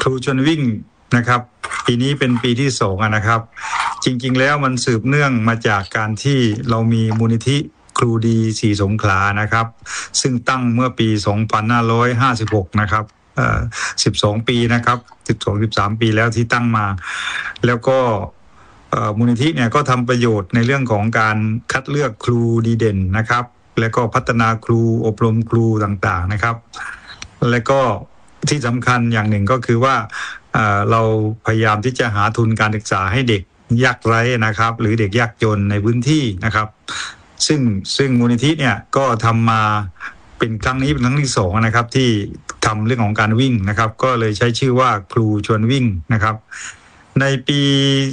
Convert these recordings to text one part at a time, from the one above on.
ครูชวนวิ่งนะครับปีนี้เป็นปีที่2นะครับจริงๆแล้วมันสืบเนื่องมาจากการที่เรามีมูลนิธิครูดีศรีสงขลานะครับซึ่งตั้งเมื่อปี2556นะครับ12 ปีนะครับ13 ปีแล้วที่ตั้งมาแล้วก็มูลนิธิเนี่ยก็ทำประโยชน์ในเรื่องของการคัดเลือกครูดีเด่นนะครับแล้วก็พัฒนาครูอบรมครูต่างๆนะครับและก็ที่สำคัญอย่างหนึ่งก็คือว่าเราพยายามที่จะหาทุนการศึกษาให้เด็กยากไร้นะครับหรือเด็กยากจนในพื้นที่นะครับซึ่งมูลนิธิเนี่ยก็ทำมาเป็นครั้งนี้เป็นครั้งที่2นะครับที่ทำเรื่องของการวิ่งนะครับก็เลยใช้ชื่อว่าครูชวนวิ่งนะครับในปี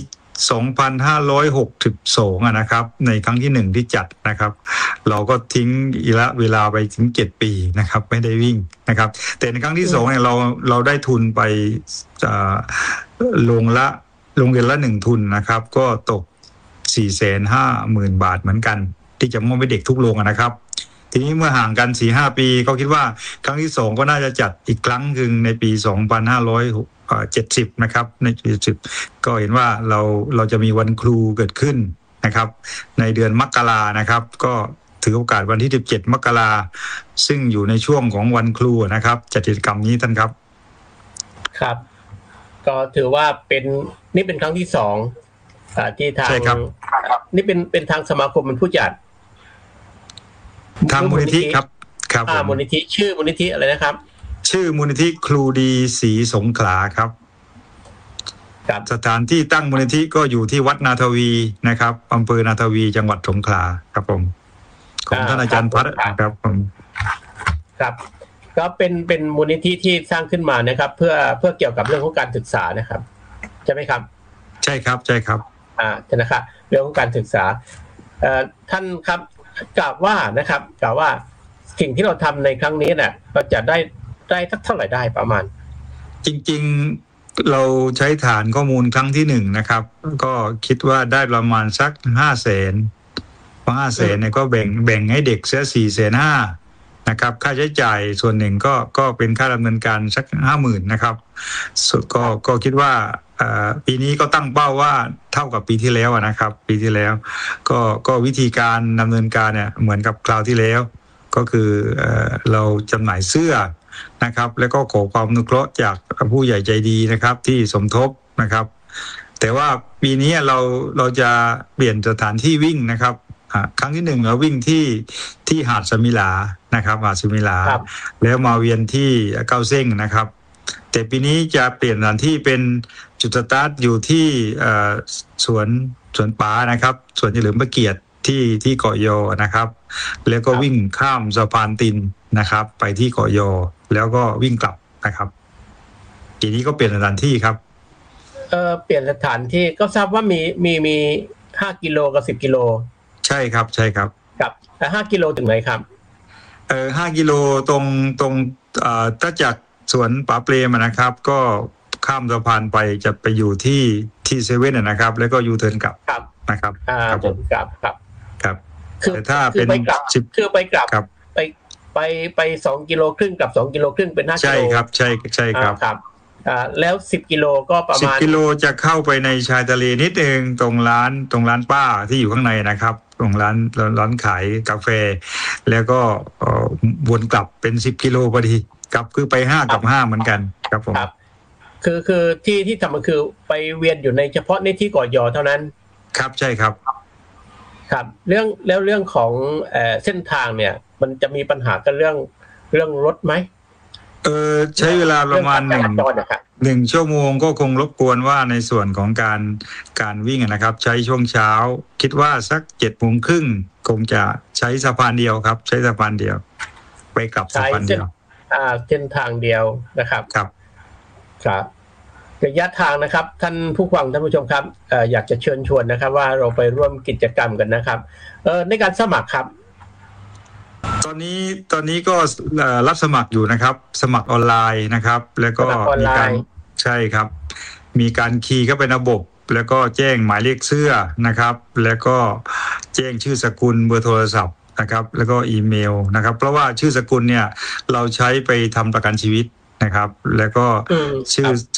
2562นะครับในครั้งที่1ที่จัดนะครับเราก็ทิ้งเวลาไปถึง7 ปีนะครับไม่ได้วิ่งนะครับแต่ในครั้งที่2เนี่ยเราได้ทุนไปโรงเรียนละ1ทุนนะครับก็ตก 450,000 บาทเหมือนกันที่จะมอบให้เด็กทุกโรงนะครับทีนี้เมื่อห่างกัน 4-5 ปีก็คิดว่าครั้งที่2ก็น่าจะจัดอีกครั้งนึงในปี2570นะครับในปี70ก็เห็นว่าเราจะมีวันครูเกิดขึ้นนะครับในเดือนมกรานะครับก็ถือโอกาสวันที่17 มกราซึ่งอยู่ในช่วงของวันครูนะครับจัดกิจกรรมนี้ท่านครับครับก็ถือว่านี่เป็นครั้งที่2ที่ทางนี่เป็นทางสมาคมเป็นผู้จัดทางมูลนิธิครับมูลนิธิชื่อมูลนิธิอะไรนะครับชื่อมูลนิธิครูดีศรีสงขลาครับสถานที่ตั้งมูลนิธิก็อยู่ที่วัดนาทวีนะครับอำเภอนาทวีจังหวัดสงขลาครับผมของท่านอาจารย์พัฒน์ครับผมครับก็เป็นมูลนิธิที่สร้างขึ้นมานะครับเพื่อเกี่ยวกับเรื่องของการศึกษานะครับใช่ไหมครับใช่ครับใช่ครับใช่นะครับเรื่องของการศึกษาท่านครับกล่าวว่าสิ่งที่เราทำในครั้งนี้เนี่ยเราจะได้เท่าไหร่ได้ประมาณจริงๆเราใช้ฐานข้อมูลครั้งที่1นะครับก็คิดว่าได้ประมาณสัก 500,000 500,000เนี่ยก็แบ่งให้เด็กเสีย 450,000 นะครับค่าใช้จ่ายส่วนหนึ่งก็เป็นค่าดำเนินการสัก 50,000 นะครับก็คิดว่าปีนี้ก็ตั้งเป้าว่าเท่ากับปีที่แล้วนะครับปีที่แล้วก็วิธีการดำเนินการเนี่ยเหมือนกับคราวที่แล้วก็คือเราจำหน่ายเสื้อนะครับแล้วก็ขอความอนุเคราะห์จากผู้ใหญ่ใจดีนะครับที่สมทบนะครับแต่ว่าปีนี้เราจะเปลี่ยนสถานที่วิ่งนะครับครั้งที่1เราวิ่งที่หาดสมิลานะครับหาดสมิลาแล้วมาเวียนที่เก้าเซ้งนะครับแต่ปีนี้จะเปลี่ยนสถานที่เป็นจุดสตาร์ทอยู่ที่สวนป่านะครับสวนเฉลิมพระเกียรติที่เกาะยอนะครับแล้วก็วิ่งข้ามสะพานตินนะครับไปที่เกาะยอแล้วก็วิ่งกลับนะครับทีนี้ก็เปลี่ยนสถานที่ครับเปลี่ยนสถานที่ก็ทราบว่ามี5 กิโลกับ10 กิโลใช่ครับใช่ครับครับแต่5 กิโลถึงไหนครับ 5 กิโลตรงถ้าจากสวนป่าเปรมนะครับก็ข้ามสะพานไปจะไปอยู่ที่เซเว่นนะครับแล้วก็ยูเทิร์นกลับนะครับครับผมครับคือถ้าเป็น10คือไปกลับไป2 กิโลครึ่งกับ2 กิโลครึ่งเป็น5 กิโลใช่ครับใช่ครับแล้ว10 กิโลก็ประมาณ 10 กิโลจะเข้าไปในชายทะเลนิดนึงตรงร้านป้าที่อยู่ข้างในนะครับตรงร้านขายกาแฟแล้วก็วนกลับเป็น10 กิโลพอดีกลับคือไป5 กับ 5เหมือนกันครับผมคือที่ทำมันคือไปเวียนอยู่ในเฉพาะในที่เกาะยอเท่านั้นครับใช่ครับครับเรื่องของเส้นทางเนี่ยมันจะมีปัญหากันเรื่องรถไหมใช้เวลาประมาณ1 ชั่วโมงก็คงรบกวนว่าในส่วนของการวิ่งนะครับใช้ช่วงเช้าคิดว่าสัก 7:30 นคงจะใช้สะพานเดียวครับใช้สะพานเดียวไปกลับสะพานเดียวเส้นทางเดียวนะครับครับระยะทางนะครับท่านผู้ฟังท่านผู้ชมครับอยากจะเชิญชวนนะครับว่าเราไปร่วมกิจกรรมกันนะครับในการสมัครครับตอนนี้ก็รับสมัครอยู่นะครับสมัครออนไลน์นะครับแล้วก็มีการใช่ครับมีการคีย์เข้าไประบบแล้วก็แจ้งหมายเลขเสื้อนะครับแล้วก็แจ้งชื่อสกุลเบอร์โทรศัพท์นะครับแล้วก็อีเมลนะครับเพราะว่าชื่อสกุลเนี่ยเราใช้ไปทำประกันชีวิตนะครับแล้วก็ชื่อ